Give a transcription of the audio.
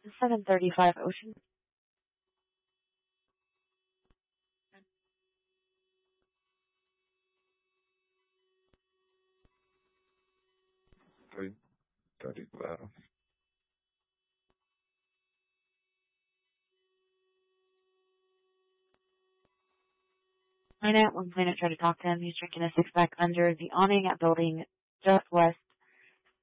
735 Ocean. Estoy claro. I know at one planet tried to talk to him. He's drinking a six-pack under the awning at building just west